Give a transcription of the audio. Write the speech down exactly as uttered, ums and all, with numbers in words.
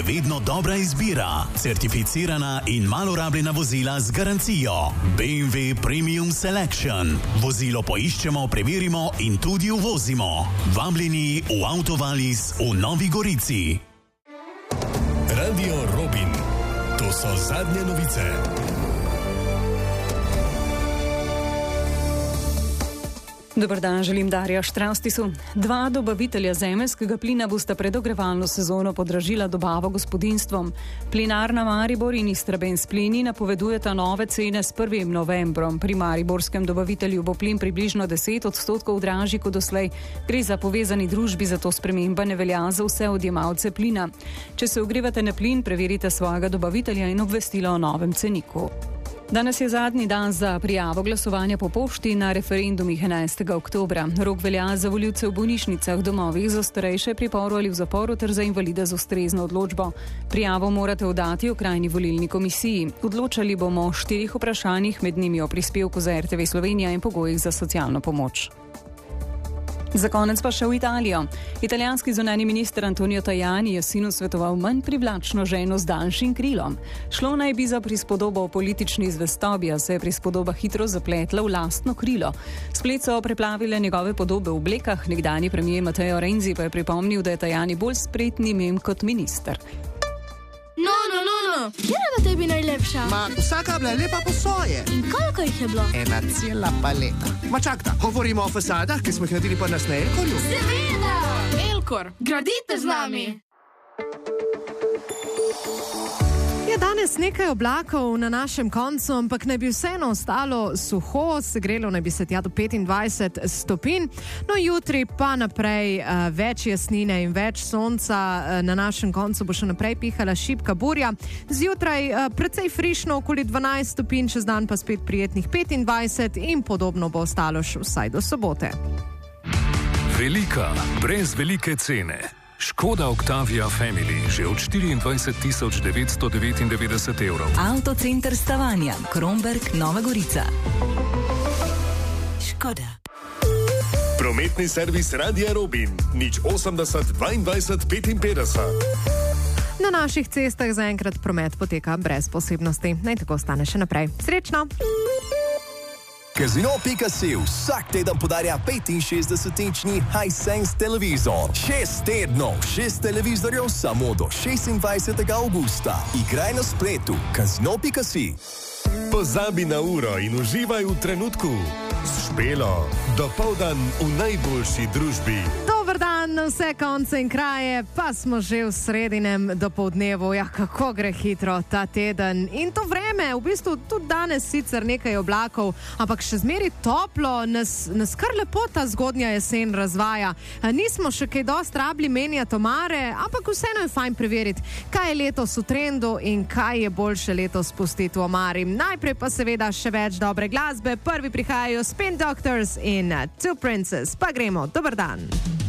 vedno dobra izbira. Certificirana in malo rabljena vozila z garancijo. B M W Premium Selection. Vozilo poiščemo, preverimo in tudi uvozimo. Vabljeni v Autovalis v Novi Gorici. Radio Robin. To so zadnje novice. Dobar dan, želim Darja Štrastisu. Dva dobavitelja zemeljskega plina bosta pred ogrevalno sezono podražila dobavo gospodinjstvom. Plinarna Maribor in Istrabenz plini napovedujeta nove cene s prvim novembrom. Pri mariborskem dobavitelju bo plin približno deset odstotkov dražji kot doslej. Gre za povezani družbi, zato sprememba ne velja za vse odjemalce plina. Če se ogrevate na plin, preverite svojega dobavitelja in obvestilo o novem ceniku. Danes je zadnji dan za prijavo glasovanja po pošti na referendumih enajstega oktobra. Rok velja za volivce v bolnišnicah, domovih za starejše, priporu ali v zaporu ter za invalide z ustrezno odločbo. Prijavo morate oddati okrajni volilni komisiji. Odločali bomo o štirih vprašanjih, med njimi o prispevku za R T V Slovenija in pogojih za socialno pomoč. Za konec pa še v Italijo. Italijanski zunanji minister Antonio Tajani je sinu svetoval manj privlačno ženo z daljšim krilom. Šlo naj bi za prispodobo o politični zvestobi, a se je prispodoba hitro zapletla v lastno krilo. Splet so preplavile njegove podobe v oblekah, nekdanji premier Matteo Renzi pa je pripomnil, da je Tajani bolj spretni mem kot minister. No, no, no, no. Kjer je tebi najlepša? Ma, vsaka je bila lepa po svoje. In koliko jih je bilo? Ena cela paleta. Ma čakta, govorimo o fasadah, ki smo jih naredili pa nas na Elkorju? Seveda! Elkor, gradite z nami! Je danes nekaj oblakov na našem koncu, ampak naj bi vseeno ostalo suho, segrelo naj bi se tja do petindvajset stopinj. No, jutri pa naprej uh, več jasnine in več sonca. Uh, na našem koncu bo še naprej pihala šibka burja. Zjutraj uh, precej frišno, okoli dvanajst stopinj, čez dan pa spet prijetnih petindvajset in podobno bo ostalo še vsaj do sobote. Velika, brez velike cene. Škoda Octavia Family že od štiriindvajset tisoč devetsto devetindevetdeset evrov. Avtocenter Stavanja, Kromberk, Nova Gorica. Škoda. Prometni servis Radia Robin. Nič osemdeset dvaindvajset petinpetdeset. Na naših cestah zaenkrat promet poteka brez posebnosti. Naj tako ostane še naprej. Srečno! Casino pika si vsak teden podarja petinšestdesetinčni Hisense televizor. Šest tednov, šest televizorjev samo do šestindvajsetega avgusta. Igraj na spletu casino pika si. Pozabi na uro in uživaj v trenutku. S Špelo, dopoldan v najboljši družbi. Dober dan na vse konce in kraje, pa smo že v sredinem dopoldnevu. Ja, kako gre hitro ta teden. In to vreme, v bistvu tudi danes sicer nekaj oblakov, ampak še zmeri toplo, nas, nas kar lepo ta zgodnja jesen razvaja. Nismo še kaj dosti rabili menjati omare, ampak vseeno je fajn preveriti, kaj je letos v trendu in kaj je boljše letos pustiti v omari. Najprej pa seveda še več dobre glasbe. Prvi prihajajo Spin Doctors in Two Princes. Pa gremo, dober dan.